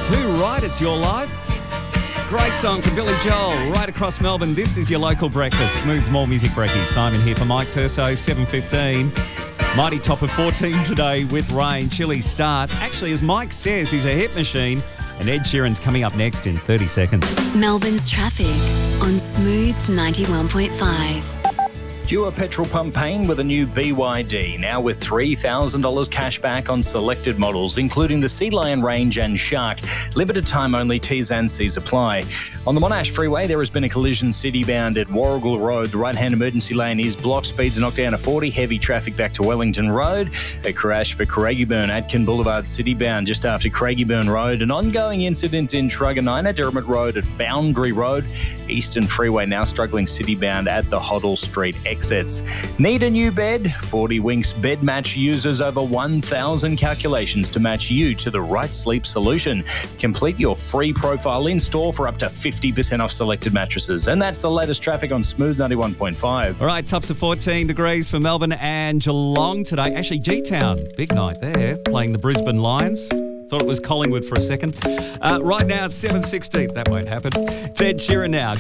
Too right, it's your life. Great song from Billy Joel, right across Melbourne. This is your local breakfast. Smooth's More Music Brekkie. Simon here for Mike Perso, 7:15. Mighty top of 14 today with rain. Chilly start. Actually, as Mike says, he's a hit machine. And Ed Sheeran's coming up next in 30 seconds. Melbourne's traffic on Smooth 91.5. Due a petrol pump pain with a new BYD, now with $3,000 cash back on selected models, including the Sea Lion range and Shark. Limited time only, T's and C's apply. On the Monash Freeway, there has been a collision city-bound at Warrigal Road. The right-hand emergency lane is blocked. Speeds are knocked down to 40. Heavy traffic back to Wellington Road. A crash for Craigieburn, Atkin Boulevard, city-bound just after Craigieburn Road. An ongoing incident in Truganina, Dermot Road at Boundary Road. Eastern Freeway now struggling city-bound at the Hoddle Street exits. Need a new bed? 40 Winks Bed Match uses over 1,000 calculations to match you to the right sleep solution. Complete your free profile in-store for up to 50% off selected mattresses. And that's the latest traffic on Smooth 91.5. All right, tops of 14 degrees for Melbourne and Geelong today. Actually, G-Town, big night there, playing the Brisbane Lions. Thought it was Collingwood for a second. Right now, it's 7:16. That won't happen. It's Ed Sheeran now.